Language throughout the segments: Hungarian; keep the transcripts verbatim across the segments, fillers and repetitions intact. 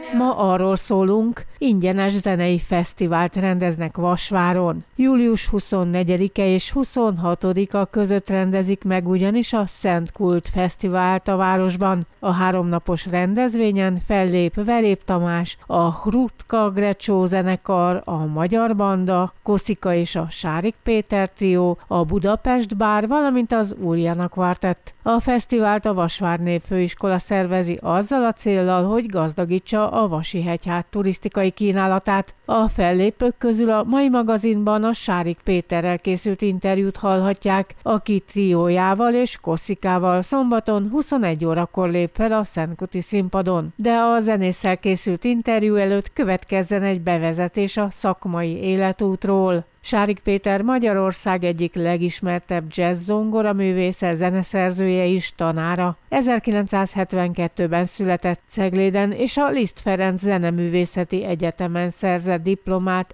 Ma arról szólunk, ingyenes zenei fesztivált rendeznek Vasváron. július huszonnegyedike és huszonhatodika között rendezik meg ugyanis a Szent Kult Fesztivált a városban. A háromnapos rendezvényen fellép Verép Tamás, a Hrutka Grecsó zenekar, a Magyar Banda, Koszika és a Sárik Péter trió, a Budapest Bár, valamint az Újjana Kvartett. A fesztivált a Vasvár Népfőiskola szervezi azzal a céllal, hogy gazdagítsa a Vasihegyhád turisztikai kínálatát. A fellépők közül a mai magazinban a Sárik Péterrel készült interjút hallhatják, aki triójával és Koszikával szombaton huszonegy órakor lép fel a Szentkuti színpadon. De a zenésszel készült interjú előtt következzen egy bevezetés a szakmai életútról. Sárik Péter Magyarország egyik legismertebb jazz zongoraművésze, zeneszerzője is, tanára. ezerkilencszázhetvenkettőben született Cegléden, és a Liszt Ferenc Zeneművészeti Egyetemen szerzett diplomát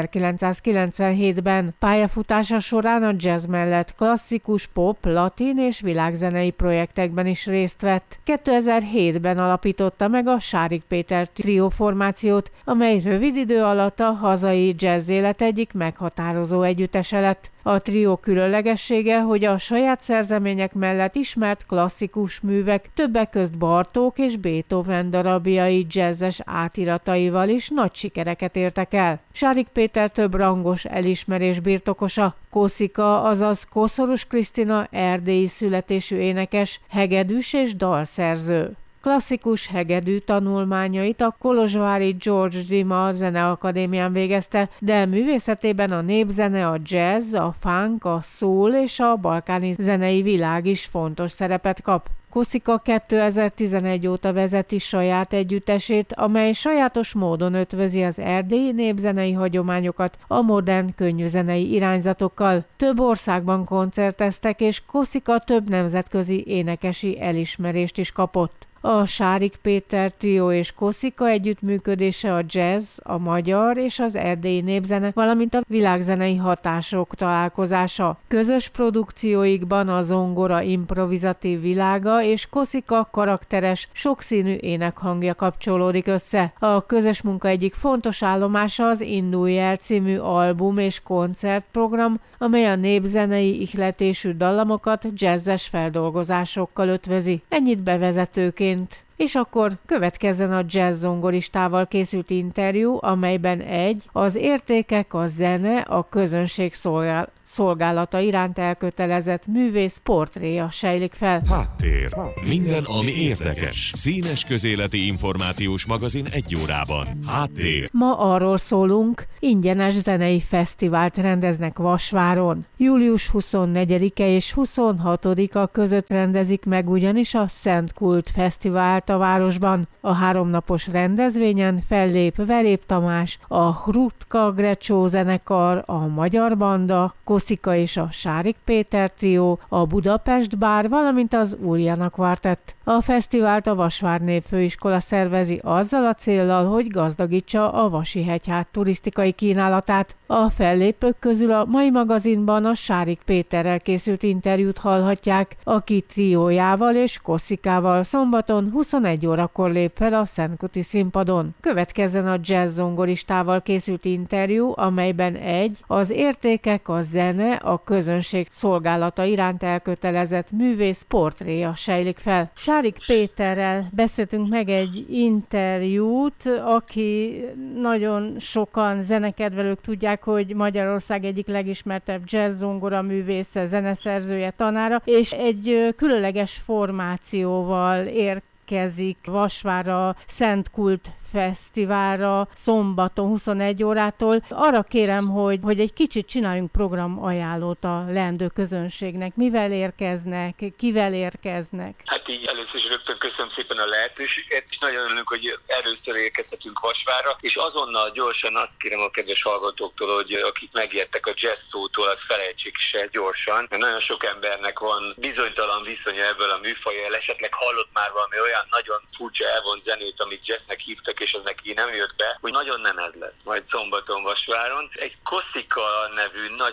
ezerkilencszázkilencvenhétben. Pályafutása során a jazz mellett klasszikus, pop, latin és világzenei projektekben is részt vett. kétezer-hétben alapította meg a Sárik Péter trió formációt, amely rövid idő alatt a hazai jazz élet egyik meghatározó együttese lett. A trió különlegessége, hogy a saját szerzemények mellett ismert klasszikus művek, többek közt Bartók és Beethoven darabjai jazzes átirataival is nagy sikereket értek el. Sárik Péter több rangos elismerés birtokosa. Koszika, azaz Koszorús Krisztina erdélyi születésű énekes, hegedűs és dalszerző. Klasszikus hegedű tanulmányait a kolozsvári George Dima Zeneakadémián végezte, de művészetében a népzene, a jazz, a funk, a soul és a balkáni zenei világ is fontos szerepet kap. Koszika kétezer-tizenegy óta vezeti saját együttesét, amely sajátos módon ötvözi az erdélyi népzenei hagyományokat a modern könnyűzenei irányzatokkal. Több országban koncerteztek, és Koszika több nemzetközi énekesi elismerést is kapott. A Sárik Péter trió és Koszika együttműködése a jazz, a magyar és az erdélyi népzene, valamint a világzenei hatások találkozása. Közös produkcióikban a zongora improvizatív világa és Koszika karakteres, sokszínű énekhangja kapcsolódik össze. A közös munka egyik fontos állomása az Indulj el című album és koncertprogram, amely a népzenei ihletésű dallamokat jazzes feldolgozásokkal ötvözi. Ennyit bevezetőként. És akkor következzen a jazz zongoristával készült interjú, amelyben egy, az értékek, a zene, a közönség szolgál, szolgálata iránt elkötelezett művész portréja sejlik fel. Háttér. Minden, ami érdekes. Színes közéleti információs magazin egy órában. Háttér. Ma arról szólunk, ingyenes zenei fesztivált rendeznek Vasváron. július huszonnegyedike és huszonhatodika között rendezik meg ugyanis a Szent Kult Fesztivált a városban. A háromnapos rendezvényen fellép Verép Tamás, a Hrutka Grecsó zenekar, a Magyar Banda, Koszika és a Sárik Péter trió, a Budapest Bár, valamint az Újjana Kvartett. A fesztivált a Vasvár Népfőiskola szervezi azzal a céllal, hogy gazdagítsa a Vasihegyhád turisztikai kínálatát. A fellépők közül a mai magazinban a Sárik Péterrel készült interjút hallhatják, aki triójával és Koszikával szombaton huszonegy órakor lép fel a Szentkuti színpadon. Következzen a jazz zongoristával készült interjú, amelyben egy, az értékek, a zene, a közönség szolgálata iránt elkötelezett művész portréja sejlik fel. Sárik Péterrel beszéltünk meg egy interjút, aki nagyon sokan zenekedvelők tudják, hogy Magyarország egyik legismertebb jazz zongora művésze, zeneszerzője, tanára, és egy különleges formációval érkezik Vasvárra, Szent Kult Fesztiválra szombaton huszonegy órától. Arra kérem, hogy, hogy egy kicsit csináljunk programajánlót a leendő közönségnek. Mivel érkeznek, kivel érkeznek? Hát így először is rögtön köszönöm szépen a lehetőséget, és nagyon örülünk, hogy először érkezhetünk Vasvárra, és azonnal gyorsan azt kérem a kedves hallgatóktól, hogy akik megijedtek a jazz szótól, az felejtsék se gyorsan, mert nagyon sok embernek van bizonytalan viszonya ebből a műfajjal, esetleg hallott már valami olyan nagyon furcsa elvont zenét, amit jazznek hívtak, és az neki nem jött be, hogy nagyon nem ez lesz majd szombaton Vasváron. Egy Koszika nevű nagyon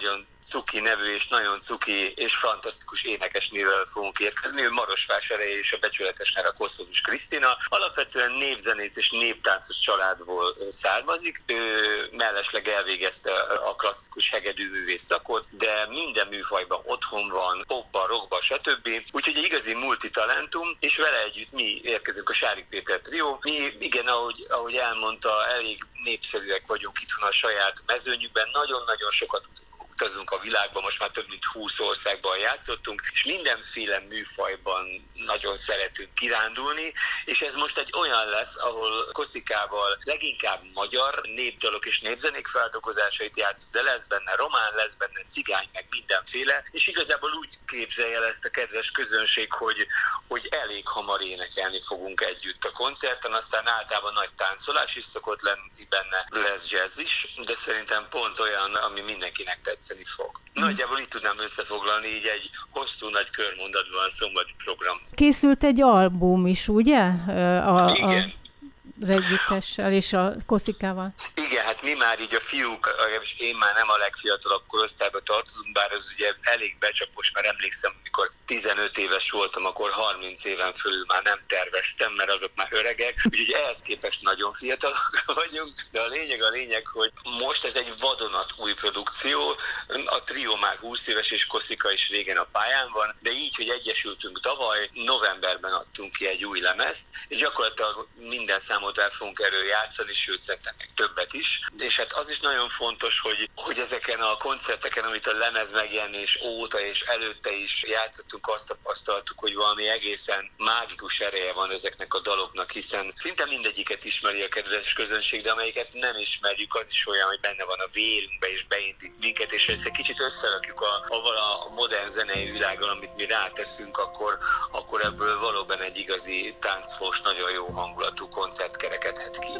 cuki nevű és nagyon cuki és fantasztikus énekesnővel fogunk érkezni. Ő Marosvásárhelyi és a becsületes neve Kosszus Krisztina. Alapvetően népzenész és néptáncos családból származik. Ő mellesleg elvégezte a klasszikus hegedűművész szakot, de minden műfajban otthon van, popban, rockban, stb. Úgyhogy egy igazi multitalentum, és vele együtt mi érkezünk a Sárik Péter Trió. Mi, igen, ahogy, ahogy elmondta, elég népszerűek vagyunk itthon a saját mezőnyükben, nagyon-nagyon sokat utazunk a világban, most már több mint húsz országban játszottunk, és mindenféle műfajban nagyon szeretünk kirándulni, és ez most egy olyan lesz, ahol Koszikával leginkább magyar népdalok és népzenék feldolgozásait játszunk, de lesz benne román, lesz benne cigány, meg mindenféle, és igazából úgy képzelje el ezt a kedves közönség, hogy, hogy elég hamar énekelni fogunk együtt a koncerten, aztán általában nagy táncolás is szokott lenni benne, lesz jazz is, de szerintem pont olyan, ami mindenkinek tetszeni fog. Nagyjából így tudnám összefoglalni, így egy hosszú nagy körmondatban a szombati program. Készült egy album is, ugye? A, a, Igen. Az együttessel és a Koszikával. Igen, hát mi már így a fiúk, és én már nem a legfiatalabb korosztályba tartozunk, bár az ugye elég becsapos, mert emlékszem, amikor tizenöt éves voltam, akkor harminc éven fölül már nem terveztem, mert azok már öregek, úgyhogy ehhez képest nagyon fiatalok vagyunk, de a lényeg a lényeg, hogy most ez egy vadonat új produkció, a trió már húsz éves, és Koszika is régen a pályán van, de így, hogy egyesültünk tavaly, novemberben adtunk ki egy új lemezt, és gyakorlatilag minden számot el fogunk erről játszani, sőt szerintem még többet is. És hát az is nagyon fontos, hogy, hogy ezeken a koncerteken, amit a lemez megjelenés óta és előtte is játszottunk, azt tapasztaltuk, hogy valami egészen mágikus ereje van ezeknek a daloknak, hiszen szinte mindegyiket ismeri a kedves közönség, de amelyiket nem ismerjük, az is olyan, hogy benne van a vérünkbe és beindít minket, és ezt egy kicsit összerakjuk a, avval a modern zenei világgal, amit mi ráteszünk, akkor, akkor ebből valóban egy igazi táncfos, nagyon jó hangulatú koncert kerekedhet ki.